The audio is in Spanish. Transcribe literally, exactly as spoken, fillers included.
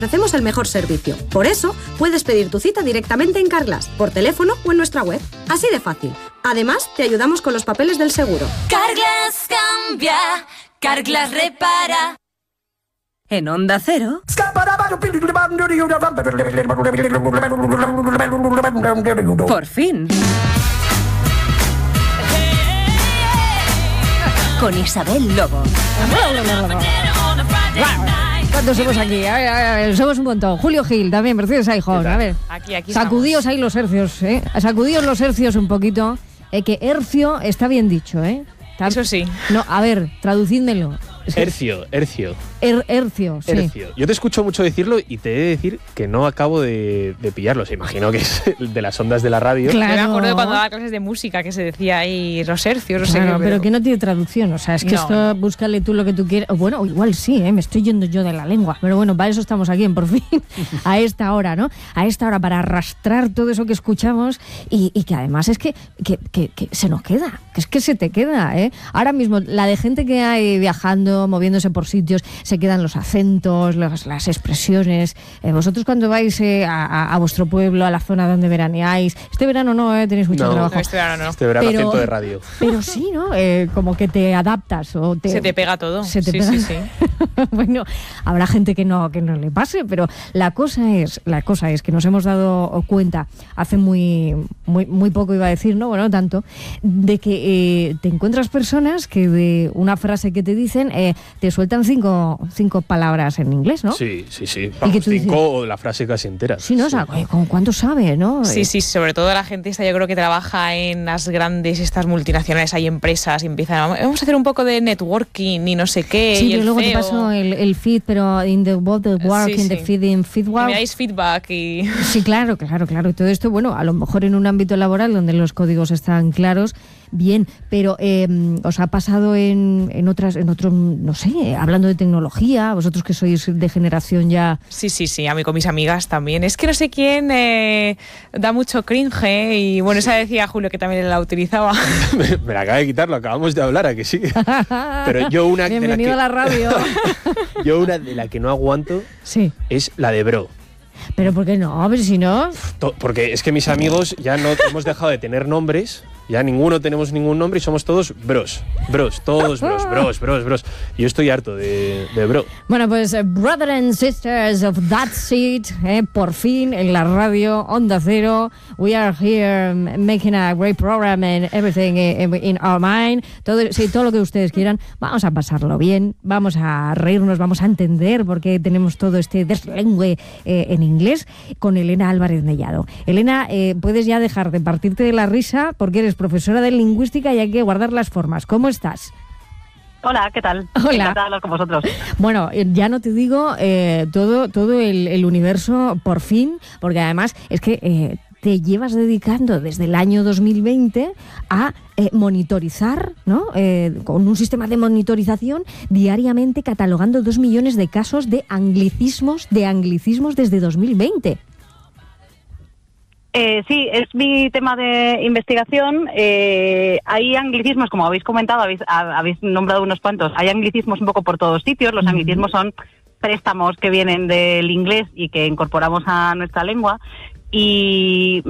Ofrecemos el mejor servicio. Por eso, puedes pedir tu cita directamente en Carglass, por teléfono o en nuestra web. Así de fácil. Además, te ayudamos con los papeles del seguro. Carglass cambia, Carglass repara. En Onda Cero. Por fin. Con Isabel Lobo. ¿Cuántos somos aquí? A ver, a ver, somos un montón. Julio Gil también, Mercedes Aijón. A ver, aquí, aquí sacudíos ahí los hercios, ¿eh? Sacudíos los hercios un poquito. Eh, que hercio está bien dicho, ¿eh? Eso sí. No, a ver, traducídmelo. Hercio, hercio. Er, hercio, sí. Hercio. Yo te escucho mucho decirlo y te he de decir que no acabo de, de pillarlo. Se imagino que es de las ondas de la radio. Claro. Yo me acuerdo de cuando daba clases de música que se decía ahí los hercios, no sé Claro, qué. pero que no tiene traducción. O sea, es que No, esto, no. búscale tú lo que tú quieras. O bueno, igual sí, ¿eh? Me estoy yendo yo de la lengua. Pero bueno, para eso estamos aquí en Por Fin. A esta hora, ¿no? A esta hora, para arrastrar todo eso que escuchamos y, y que además es que, que, que, que se nos queda. Que es que se te queda, ¿eh? Ahora mismo, la de gente que hay viajando, moviéndose por sitios, se quedan los acentos, las, las expresiones. Eh, vosotros cuando vais eh, a, a vuestro pueblo, a la zona donde veraneáis, este verano no, eh, tenéis mucho No, trabajo. No, este verano no. Este verano Pero- acento de radio. Pero sí, ¿no? Eh, como que te adaptas o te... Se te pega todo. Se te sí, pega. sí, sí. Bueno, habrá gente que no, que no le pase, pero la cosa es, la cosa es que nos hemos dado cuenta hace muy, muy, muy poco, iba a decir, no, bueno, tanto, de que eh, te encuentras personas que de una frase que te dicen eh, te sueltan cinco, cinco palabras en inglés, ¿no? Sí, sí, sí. que Vamos, tú dices- cinco o la frase casi entera. Sí, ¿no? O sea, ¿con cuánto sabe, no? Sí, Eh, sí, sobre todo la gente esta, yo creo que trabaja en las grandes, estas multinacionales, hay empresas y empiezan, vamos a hacer un poco de networking y no sé qué. Sí, y pero el luego C E O. te paso el, el feed, pero in the what the work, Sí, in the sí. feed, in feed Que work. me dais feedback y... Sí, claro, claro, claro. Y todo esto, bueno, a lo mejor en un ámbito laboral donde los códigos están claros, bien, pero eh, os ha pasado en, en otras, en otro, no sé, hablando de tecnología, vosotros que sois de generación ya... Sí, sí, sí, a mí con mis amigas también. Es que no sé quién eh, da mucho cringe ¿eh? Y bueno, esa decía Julio que también la utilizaba. me, me la acaba de quitar, lo acabamos de hablar, ¿a que sí? Pero yo una de la Bienvenido que, a la radio. yo una de la que no aguanto Sí, es la de bro. pero ¿por qué no? A ver si no... To- Porque es que mis amigos ya no hemos dejado de tener nombres, ya ninguno tenemos ningún nombre y somos todos bros. Bros, todos bros, bros, bros, bros. Y yo estoy harto de, de bro. Bueno, pues eh, Brother and Sisters of That Seed, eh, por fin en la radio Onda Cero. We are here um, making a great program and everything in, in our mind. Todo, sí, todo lo que ustedes quieran. Vamos a pasarlo bien, vamos a reírnos, vamos a entender por qué tenemos todo este deslengue eh, en inglés con Elena Álvarez Mellado. Elena, eh, puedes ya dejar de partirte de la risa porque eres profesora de lingüística y hay que guardar las formas. ¿Cómo estás? Hola, ¿qué tal? Hola. Encantada de hablar con vosotros. Bueno, eh, ya no te digo eh, todo, todo el, el universo por fin, porque además es que eh, te llevas dedicando desde el año dos mil veinte a eh, monitorizar, ¿no? Eh, con un sistema de monitorización diariamente catalogando dos millones de casos de anglicismos, de anglicismos desde dos mil veinte. Eh, sí, es mi tema de investigación. Eh, hay anglicismos, como habéis comentado, habéis, ha- habéis nombrado unos cuantos. Hay anglicismos un poco por todos sitios. Los anglicismos son préstamos que vienen del inglés y que incorporamos a nuestra lengua. Y